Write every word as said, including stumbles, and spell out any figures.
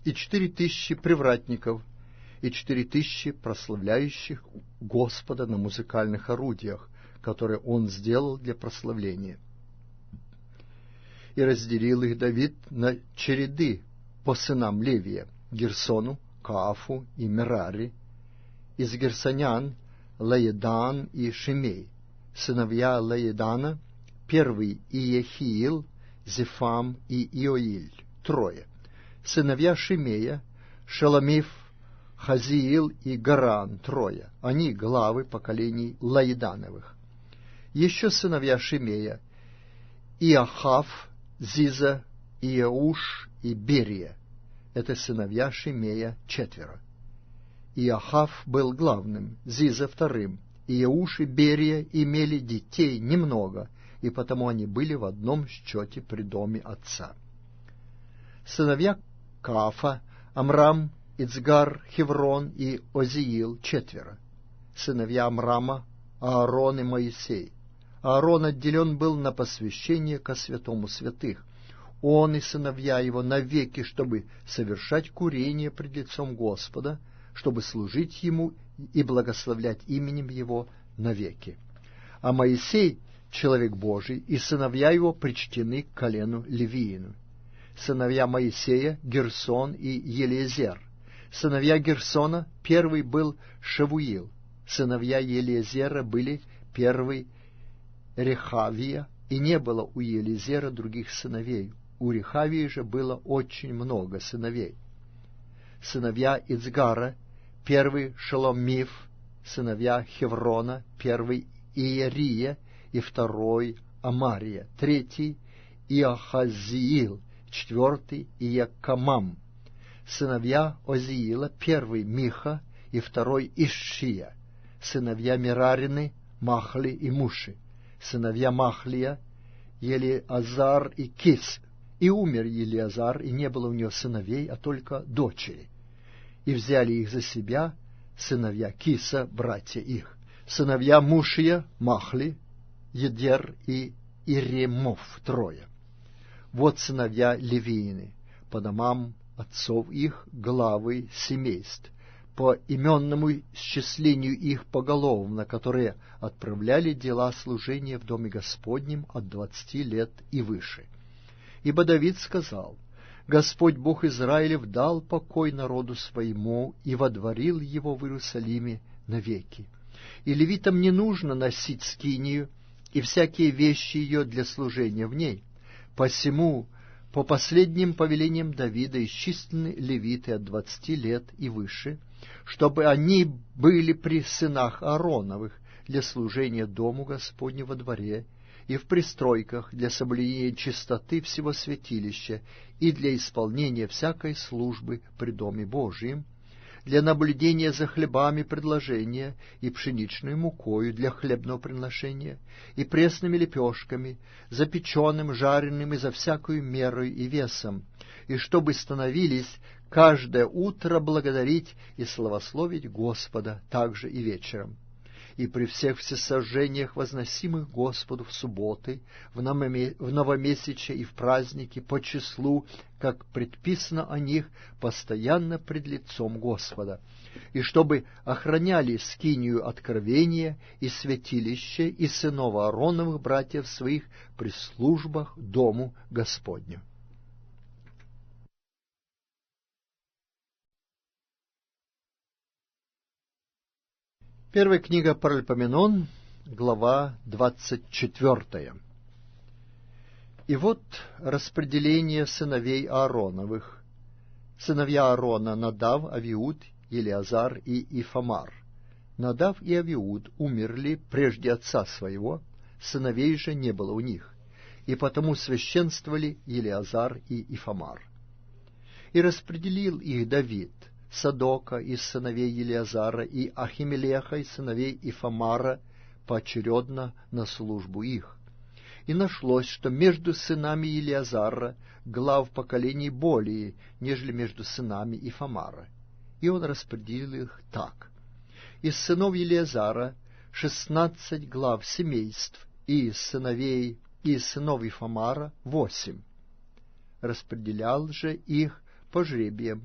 и четыре тысячи привратников, и четыре тысячи прославляющих Господа на музыкальных орудиях, которые он сделал для прославления. И разделил их Давид на череды по сынам Левия: Герсону, Каафу и Мерари, из герсонян Лаедан и Шимей. Сыновья Лаедана: первый Иехиил, Зефам и Иоиль, трое. Сыновья Шимея: Шеломиф, Хазиил и Гаран, трое. Они главы поколений Лаедановых. Еще сыновья Шимея: Иохав, Зиза, Иеуш и Берия. Это сыновья Шимея, четверо. Иохав был главным, Зиза вторым. Иеуш и Берия имели детей немного, и потому они были в одном счете при доме отца. Сыновья Каафа: Амрам, Ицгар, Хеврон и Озиил, четверо. Сыновья Амрама: Аарон и Моисей. Аарон отделен был на посвящение ко святому святых. Он и сыновья его навеки, чтобы совершать курение пред лицом Господа, чтобы служить ему и благословлять именем его навеки. А Моисей, человек Божий, и сыновья его причтены к колену Левиину. Сыновья Моисея: Герсон и Елиезер. Сыновья Герсона: первый был Шавуил. Сыновья Елиезера были: первый Рехавия, и не было у Елиезера других сыновей. У Рехавии же было очень много сыновей. Сыновья Ицгара: первый Шеломиф. Сыновья Хеврона: первый Иерия и второй Амария. Третий Иохазиил, четвертый Иекамам. Сыновья Озиила: первый Миха и второй Ишшия. Сыновья Мерарины: Махли и Муши. Сыновья Махлия: Елиазар и Кис. И умер Елиазар, и не было у него сыновей, а только дочери. И взяли их за себя сыновья Киса, братья их. Сыновья Мушия: Махли, Едер и Иремов, трое. Вот сыновья Левиины, по домам отцов их, главы семейств, по именному счислению их поголовно, которые отправляли дела служения в доме Господнем от двадцати лет и выше. Ибо Давид сказал: Господь Бог Израилев дал покой народу своему и водворил его в Иерусалиме навеки. И левитам не нужно носить скинию и всякие вещи ее для служения в ней. Посему по последним повелениям Давида исчислены левиты от двадцати лет и выше, чтобы они были при сынах Аароновых для служения дому Господню во дворе и в пристройках для соблюдения чистоты всего святилища и для исполнения всякой службы при доме Божием, для наблюдения за хлебами предложения и пшеничной мукою для хлебного приношения, и пресными лепешками, запеченным, жареным и за всякую мерой и весом, и чтобы становились каждое утро благодарить и славословить Господа, также и вечером. И при всех всесожжениях, возносимых Господу в субботы, в новомесяче и в праздники, по числу, как предписано о них, постоянно пред лицом Господа, и чтобы охраняли скинию откровения и святилище и сынов Аароновых братьев своих при службах дому Господню. Первая книга Паральпоменон, глава двадцать четвертая. И вот распределение сыновей Аароновых. Сыновья Аарона: Надав, Авиуд, Елиазар и Ифамар. Надав и Авиуд умерли прежде отца своего, сыновей же не было у них, и потому священствовали Елиазар и Ифамар. И распределил их Давид: Садока из сыновей Елиазара и Ахимелеха из сыновей Ифамара поочередно на службу их. И нашлось, что между сынами Елиазара глав поколений более, нежели между сынами Ифамара. И он распределил их так: из сынов Елиазара шестнадцать глав семейств, и из сыновей и из сынов Ифамара восемь. Распределял же их по жребиям